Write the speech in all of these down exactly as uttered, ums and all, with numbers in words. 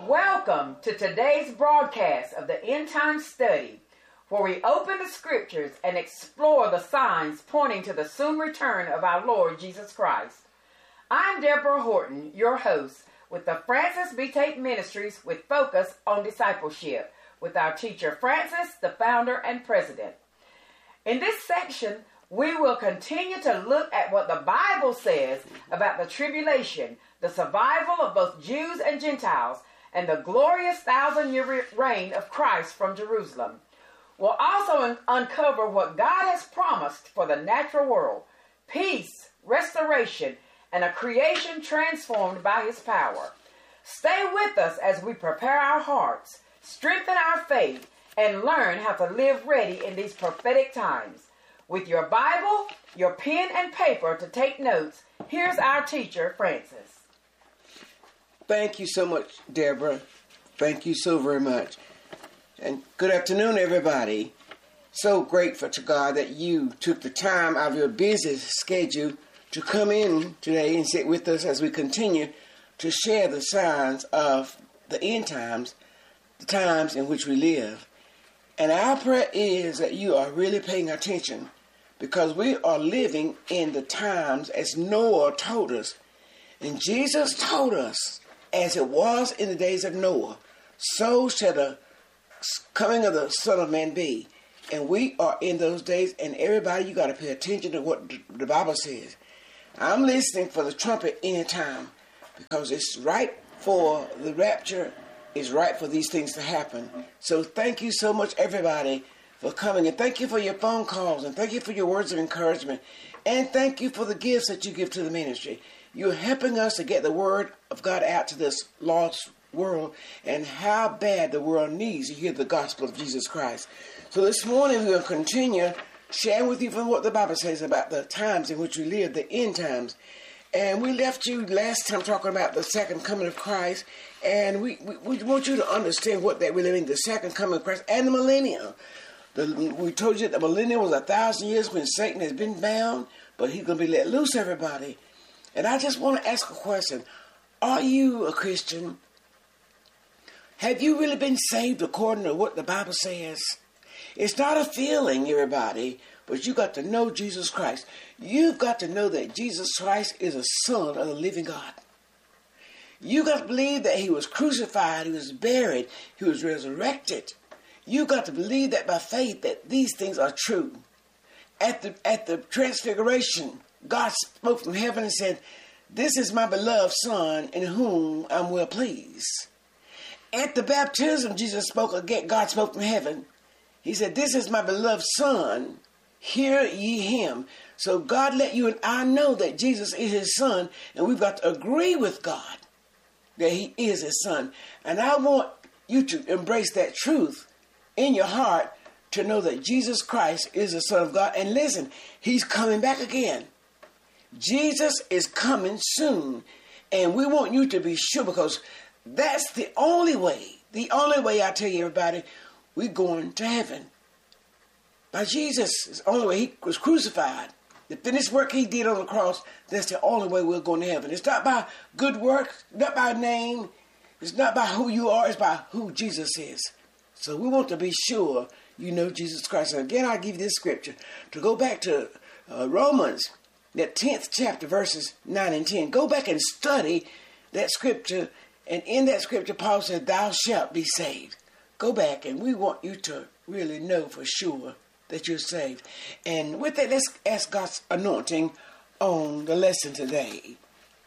Welcome to today's broadcast of the End Time Study, where we open the scriptures and explore the signs pointing to the soon return of our Lord Jesus Christ. I'm Deborah Horton, your host, with the Francis B. Tate Ministries with focus on discipleship, with our teacher Francis, the founder and president. In this section, we will continue to look at what the Bible says about the tribulation, the survival of both Jews and Gentiles, and the glorious thousand-year reign of Christ from Jerusalem. We'll also un- uncover what God has promised for the natural world: peace, restoration, and a creation transformed by his power. Stay with us as we prepare our hearts, strengthen our faith, and learn how to live ready in these prophetic times. With your Bible, your pen and paper to take notes, here's our teacher, Francis. Thank you so much, Deborah. Thank you so very much. And good afternoon, everybody. So grateful to God that you took the time out of your busy schedule to come in today and sit with us as we continue to share the signs of the end times, the times in which we live. And our prayer is that you are really paying attention, because we are living in the times as Noah told us. And Jesus told us, as it was in the days of Noah, so shall the coming of the Son of Man be. And we are in those days, and everybody, you got to pay attention to what the Bible says. I'm listening for the trumpet anytime, because it's right for the rapture. It's right for these things to happen. So thank you so much, everybody, for coming. And thank you for your phone calls. And thank you for your words of encouragement. And thank you for the gifts that you give to the ministry. You're helping us to get the word of God out to this lost world, and how bad the world needs to hear the gospel of Jesus Christ. So this morning we're going to continue sharing with you from what the Bible says about the times in which we live, the end times. And we left you last time talking about the second coming of Christ. And we, we, we want you to understand what that really means, the second coming of Christ and the millennium. The, we told you that the millennium was a thousand years when Satan has been bound, but he's going to be let loose, everybody. And I just want to ask a question. Are you a Christian? Have you really been saved according to what the Bible says? It's not a feeling, everybody, but you got to know Jesus Christ. You've got to know that Jesus Christ is a son of the living God. You got to believe that he was crucified, he was buried, he was resurrected. You got to believe that by faith that these things are true. At the at the transfiguration, God spoke from heaven and said, "This is my beloved son in whom I'm well pleased." At the baptism, Jesus spoke again. God spoke from heaven. He said, "This is my beloved son, hear ye him." So God let you and I know that Jesus is his son, and we've got to agree with God that he is his son. And I want you to embrace that truth in your heart, to know that Jesus Christ is the Son of God. And listen, he's coming back again. Jesus is coming soon. And we want you to be sure, because that's the only way, the only way, I tell you, everybody, we're going to heaven. By Jesus, it's the only way. He was crucified. The finished work he did on the cross, that's the only way we're going to heaven. It's not by good work, not by name. It's not by who you are. It's by who Jesus is. So we want to be sure you know Jesus Christ. And again, I'll give you this scripture. To go back to uh, Romans, that tenth chapter, verses nine and ten. Go back and study that scripture. And in that scripture, Paul said, "Thou shalt be saved." Go back, and we want you to really know for sure that you're saved. And with that, let's ask God's anointing on the lesson today.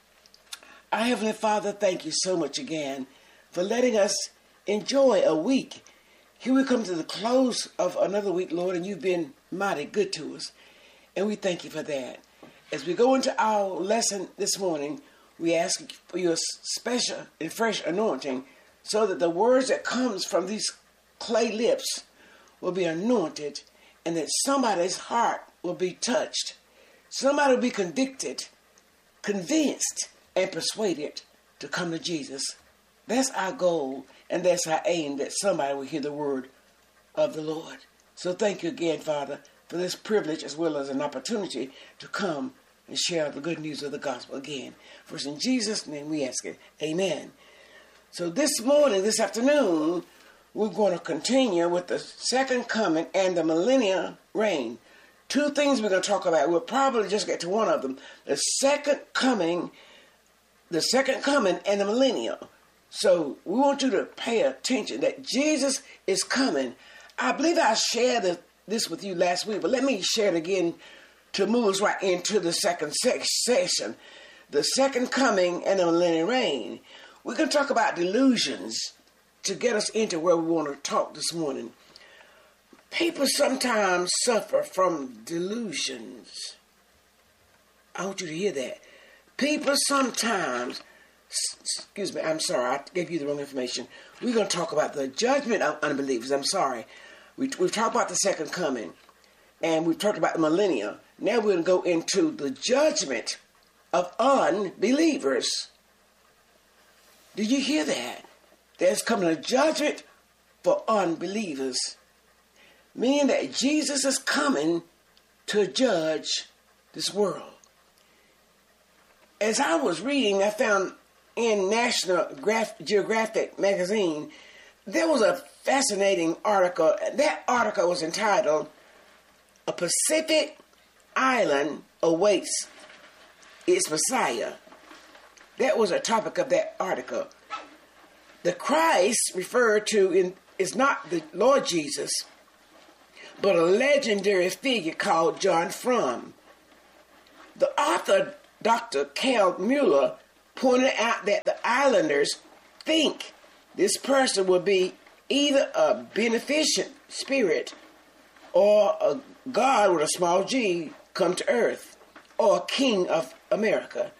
Our Heavenly Father, thank you so much again for letting us enjoy a week. Here we come to the close of another week, Lord, and you've been mighty good to us. And we thank you for that. As we go into our lesson this morning, we ask for your special and fresh anointing, so that the words that comes from these clay lips will be anointed, and that somebody's heart will be touched. Somebody will be convicted, convinced, and persuaded to come to Jesus. That's our goal, and that's our aim, that somebody will hear the word of the Lord. So thank you again, Father, for this privilege as well as an opportunity to come and share the good news of the gospel again. For in Jesus' name we ask it. Amen. So this morning, this afternoon, we're going to continue with the second coming and the millennial reign. Two things we're going to talk about. We'll probably just get to one of them. The second coming, the second coming and the millennial. So we want you to pay attention that Jesus is coming. I believe I shared the, this with you last week, but let me share it again to move us right into the second session. The second coming and the millennial reign. We're going to talk about delusions to get us into where we want to talk this morning. People sometimes suffer from delusions. I want you to hear that. People sometimes, excuse me, I'm sorry, I gave you the wrong information. We're going to talk about the judgment of unbelievers. I'm sorry. We, we've talked about the second coming, and we've talked about the millennium. Now we're going to go into the judgment of unbelievers. Did you hear that? There's coming a judgment for unbelievers. Meaning that Jesus is coming to judge this world. As I was reading, I found in National Geographic magazine, there was a fascinating article. That article was entitled, "A Pacific Island Awaits Its Messiah." That was a topic of that article. The Christ referred to in, is not the Lord Jesus, but a legendary figure called John Frum. The author, Doctor Carl Mueller, pointed out that the islanders think this person will be either a beneficent spirit or a God with a small g come to earth, or a king of America.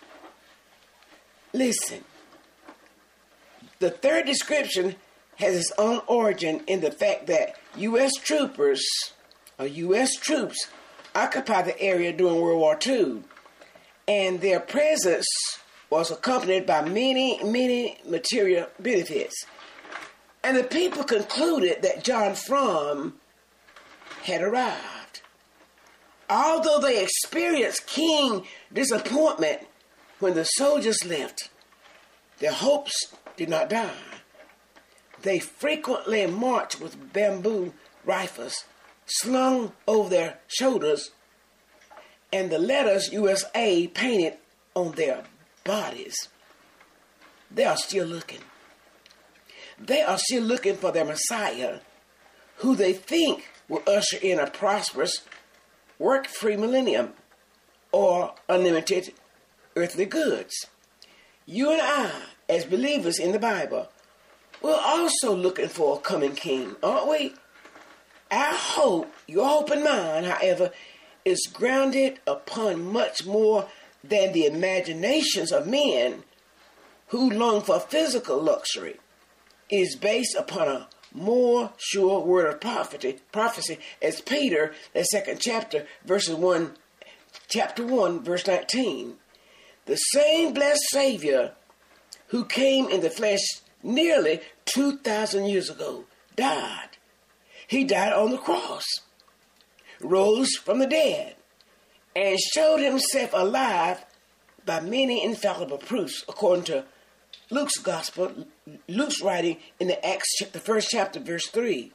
Listen, the third description has its own origin in the fact that U S troopers, or U S troops, occupied the area during World War Two, and their presence was accompanied by many, many material benefits. And the people concluded that John Frum had arrived. Although they experienced keen disappointment when the soldiers left, their hopes did not die. They frequently marched with bamboo rifles slung over their shoulders and the letters U S A painted on their bodies. They are still looking. They are still looking for their Messiah, who they think will usher in a prosperous, work-free millennium or unlimited earthly goods. You and I, as believers in the Bible, we're also looking for a coming king, aren't we? Our hope, your hope and mine, however, is grounded upon much more than the imaginations of men who long for physical luxury. It is based upon a more sure word of prophecy, prophecy as Peter, the second chapter, verses one, chapter one, verse nineteen. The same blessed Savior who came in the flesh nearly two thousand years ago died. He died on the cross, rose from the dead, and showed himself alive by many infallible proofs, according to Luke's gospel, Luke's writing in the Acts, the first chapter, verse three.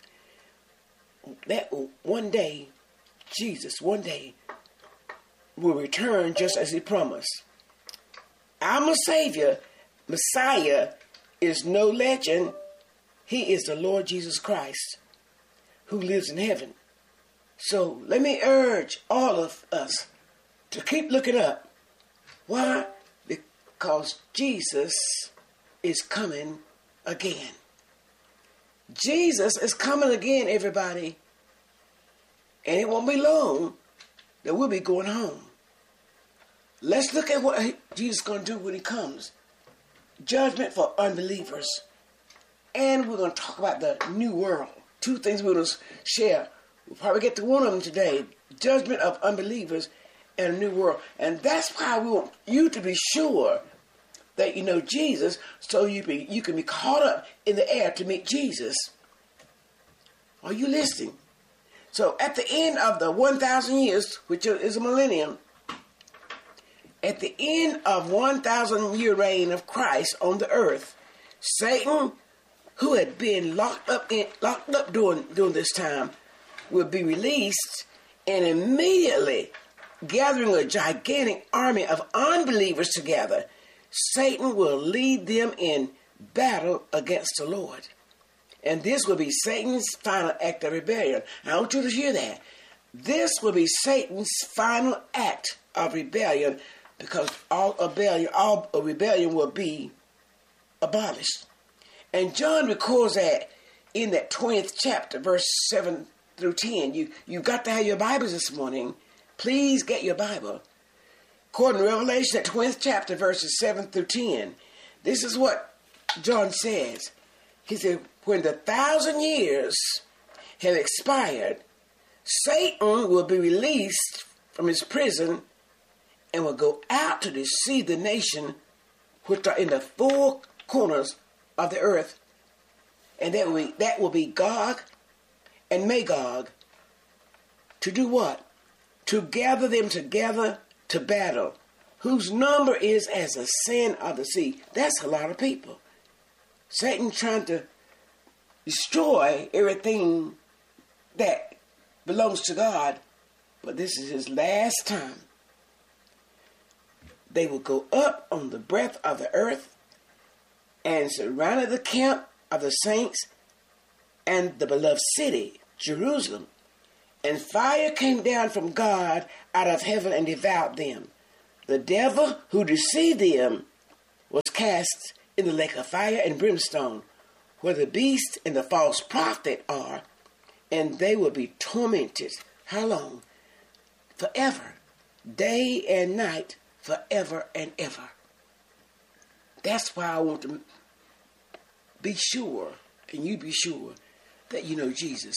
That one day, Jesus, one day, will return just as he promised. Our Savior, Messiah, is no legend. He is the Lord Jesus Christ, who lives in heaven. So let me urge all of us to keep looking up. Why? Because Jesus is coming again. Jesus is coming again, everybody. And it won't be long that we'll be going home. Let's look at what Jesus is going to do when he comes. Judgment for unbelievers. And we're going to talk about the new world. Two things we're going to share. We'll probably get to one of them today. Judgment of unbelievers and a new world. And that's why we want you to be sure that you know Jesus, so you be you can be caught up in the air to meet Jesus. Are you listening? So at the end of the one thousand years, which is a millennium, at the end of one thousand year reign of Christ on the earth, Satan, who had been locked up in, locked up during, during this time, will be released, and immediately gathering a gigantic army of unbelievers together, Satan will lead them in battle against the Lord. And this will be Satan's final act of rebellion. I want you to hear that. This will be Satan's final act of rebellion, because all rebellion, all rebellion will be abolished. And John records that in that twentieth chapter, verse seven through ten. You, you got to have your Bibles this morning. Please get your Bible. According to Revelation, that twentieth chapter, verses seven through ten, this is what John says. He said, when the thousand years have expired, Satan will be released from his prison and will go out to deceive the nation which are in the four corners of the earth. And that will be, that will be Gog and Magog. To do what? To gather them together to battle, whose number is as the sand of the sea. That's a lot of people. Satan trying to destroy everything that belongs to God, but this is his last time. They will go up on the breadth of the earth and surrounded the camp of the saints and the beloved city, Jerusalem. And fire came down from God out of heaven and devoured them. The devil who deceived them was cast in the lake of fire and brimstone, where the beast and the false prophet are, and they will be tormented. How long? Forever. Day and night, forever and ever. That's why I want to be sure, and you be sure, that you know Jesus.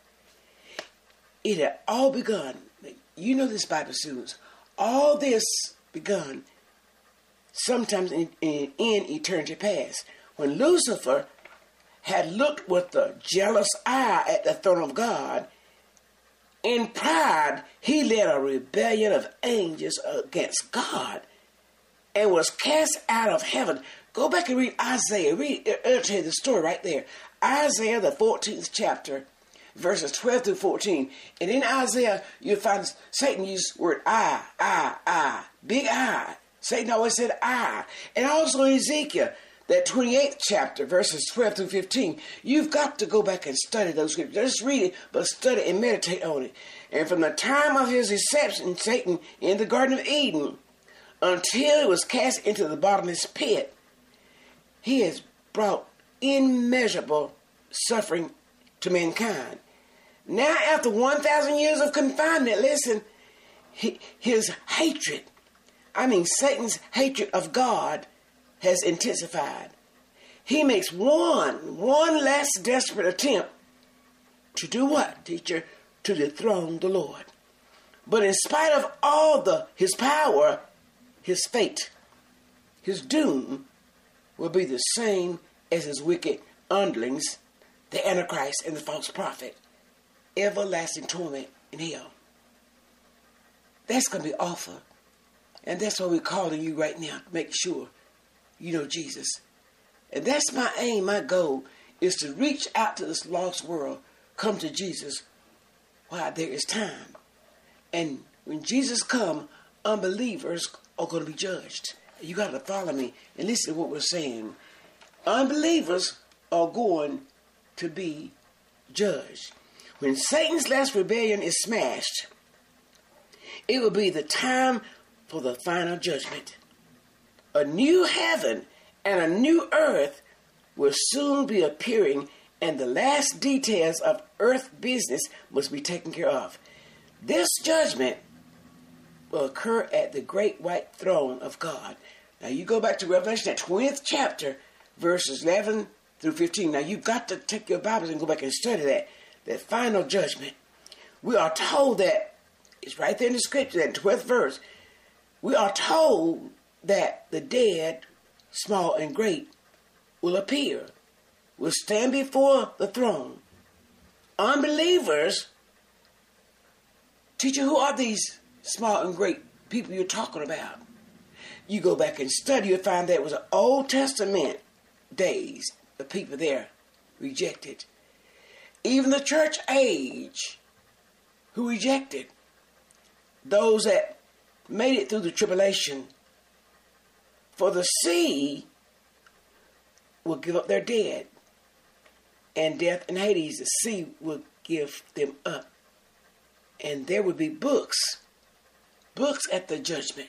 It had all begun. You know this, Bible students. All this begun sometimes in, in, in eternity past, when Lucifer had looked with a jealous eye at the throne of God. In pride, he led a rebellion of angels against God and was cast out of heaven. Go back and read Isaiah. Read, I'll tell you the story right there. Isaiah, the fourteenth chapter, verses twelve through fourteen. And in Isaiah, you'll find Satan use the word I, I, I, big I. Satan always said I. And also in Ezekiel, that twenty-eighth chapter, verses twelve through fifteen. You've got to go back and study those scriptures. Just read it, but study and meditate on it. And from the time of his deception, Satan, in the Garden of Eden, until he was cast into the bottomless pit, he has brought immeasurable suffering to mankind. Now, after one thousand years of confinement, listen, he, his hatred, I mean Satan's hatred of God, has intensified. He makes one, one last desperate attempt to do what, teacher? To dethrone the Lord. But in spite of all the his power, his fate, his doom will be the same as his wicked underlings, the Antichrist and the false prophet. Everlasting torment in hell. That's going to be awful. And that's why we're calling you right now to make sure you know Jesus. And that's my aim, my goal, is to reach out to this lost world, come to Jesus while there is time. And when Jesus comes, unbelievers are going to be judged. You got to follow me and listen to what we're saying. Unbelievers are going to be judged. When Satan's last rebellion is smashed, it will be the time for the final judgment. A new heaven and a new earth will soon be appearing, and the last details of earth business must be taken care of. This judgment will occur at the great white throne of God. Now you go back to Revelation, that twentieth chapter, verses eleven through fifteen. Now you've got to take your Bibles and go back and study that. That final judgment. We are told that, it's right there in the scripture, that twelfth verse. We are told that the dead, small and great, will appear, will stand before the throne. Unbelievers, teacher, who are these small and great people you're talking about? You go back and study, you'll find that it was an Old Testament days, the people there rejected. Even the church age, who rejected. Those that made it through the tribulation. For the sea will give up their dead. And death and Hades, the sea will give them up. And there will be books. Books at the judgment.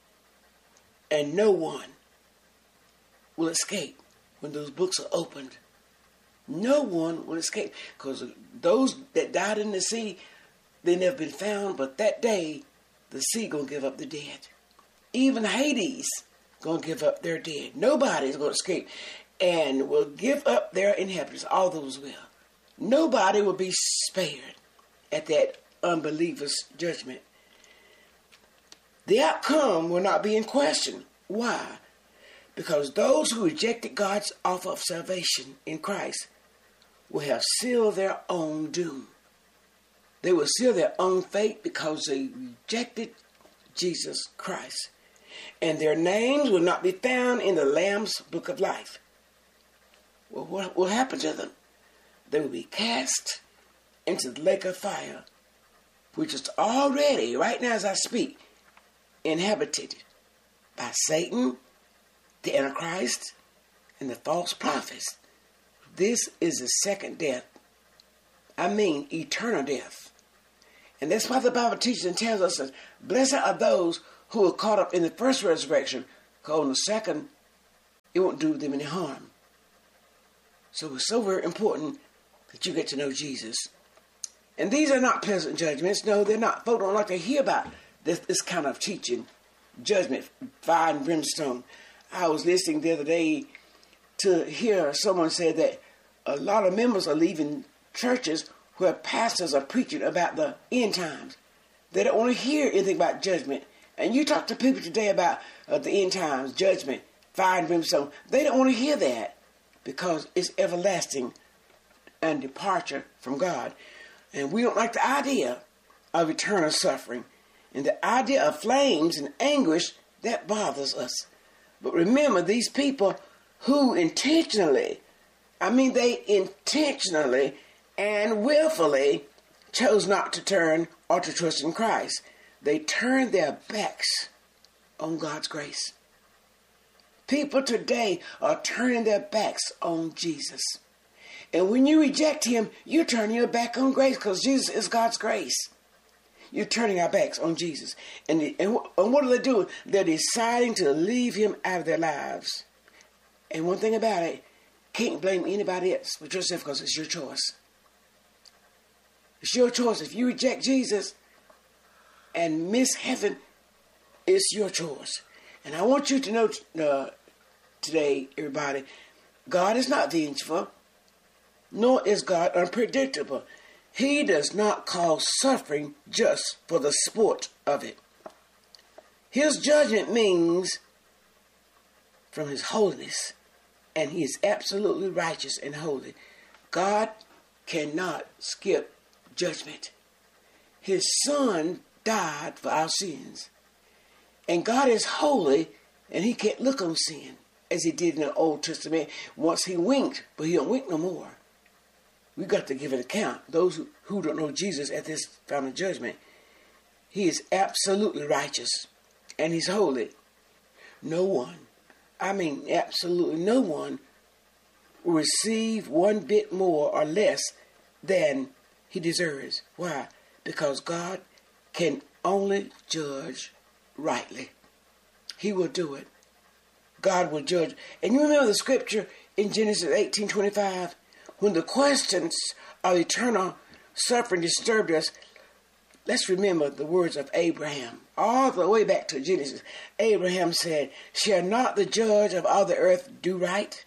And no one will escape when those books are opened. No one will escape. Because those that died in the sea, they never been found. But that day, the sea going to give up the dead. Even Hades going to give up their dead. Nobody is going to escape. And will give up their inhabitants. All those will. Nobody will be spared at that unbeliever's judgment. The outcome will not be in question. Why? Because those who rejected God's offer of salvation in Christ will have sealed their own doom. They will seal their own fate because they rejected Jesus Christ. And their names will not be found in the Lamb's book of life. Well, what will happen to them? They will be cast into the lake of fire, which is already, right now as I speak, inhabited by Satan, the Antichrist, and the false prophets. This is the second death. I mean, eternal death. And that's why the Bible teaches and tells us that blessed are those who are caught up in the first resurrection, because in the second, it won't do them any harm. So it's so very important that you get to know Jesus. And these are not pleasant judgments. No, they're not. Folks don't like to hear about this, this kind of teaching. Judgment, fire and brimstone. I was listening the other day to hear someone say that a lot of members are leaving churches where pastors are preaching about the end times. They don't want to hear anything about judgment. And you talk to people today about uh, the end times, judgment, fire and brimstone. They don't want to hear that because it's everlasting and departure from God. And we don't like the idea of eternal suffering. And the idea of flames and anguish, that bothers us. But remember, these people who intentionally, I mean they intentionally and willfully chose not to turn or to trust in Christ. They turned their backs on God's grace. People today are turning their backs on Jesus. And when you reject him, you're turning your back on grace because Jesus is God's grace. You're turning our backs on Jesus. And, the, and, and what are they doing? They're deciding to leave him out of their lives. And one thing about it, can't blame anybody else but yourself because it's your choice. It's your choice. If you reject Jesus and miss heaven, it's your choice. And I want you to know uh, today, everybody, God is not vengeful, nor is God unpredictable. He does not cause suffering just for the sport of it. His judgment means from his holiness, and he is absolutely righteous and holy. God cannot skip judgment. His son died for our sins. And God is holy, and he can't look on sin as he did in the Old Testament. Once he winked, but he don't wink no more. We've got to give an account. Those who, who don't know Jesus at this final judgment, he is absolutely righteous, and he's holy. No one, I mean absolutely no one, will receive one bit more or less than he deserves. Why? Because God can only judge rightly. He will do it. God will judge. And you remember the scripture in Genesis eighteen twenty-five, when the questions of eternal suffering disturbed us. Let's remember the words of Abraham. All the way back to Genesis. Abraham said, "Shall not the judge of all the earth do right?"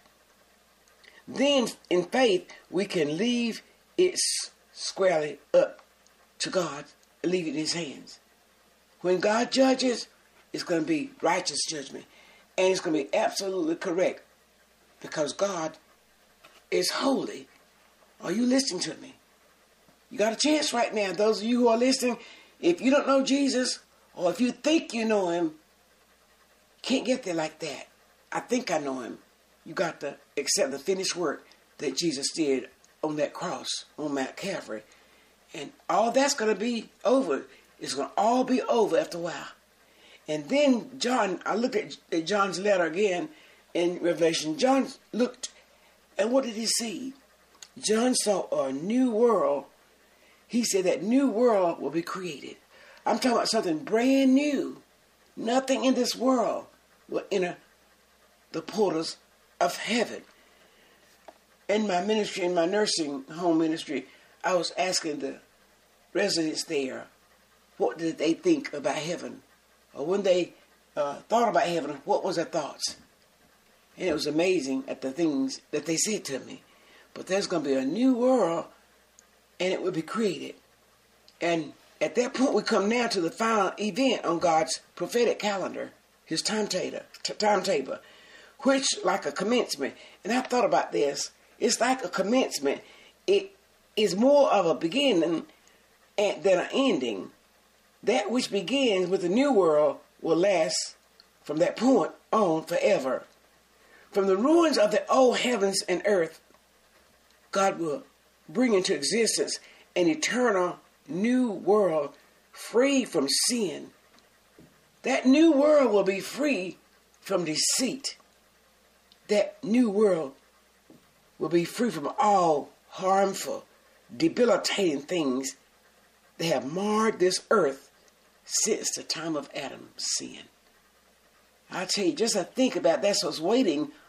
Then in faith we can leave it squarely up to God, leave it in his hands. When God judges, it's going to be righteous judgment. And it's going to be absolutely correct. Because God is holy. Are you listening to me? You got a chance right now. Those of you who are listening, if you don't know Jesus, or if you think you know him, can't get there like that. I think I know him. you got to accept the finished work that Jesus did on that cross, on Mount Calvary. And all that's going to be over. It's going to all be over after a while. And then John, I looked at, at John's letter again in Revelation. John looked, and what did he see? John saw a new world. He said that new world will be created. I'm talking about something brand new. Nothing in this world will enter the portals of heaven. In my ministry, in my nursing home ministry, I was asking the residents there, what did they think about heaven? Or when they uh, thought about heaven, what was their thoughts? And it was amazing at the things that they said to me. But there's going to be a new world, and it will be created. And at that point, we come now to the final event on God's prophetic calendar, his timetable, t- timetable, which like a commencement. And I thought about this. It's like a commencement. It is more of a beginning than an ending. That which begins with the new world will last from that point on forever. From the ruins of the old heavens and earth, God will bring into existence an eternal new world free from sin. That new world will be free from deceit. That new world will be free from all harmful, debilitating things that have marred this earth since the time of Adam's sin. I tell you, just to think about that's what's waiting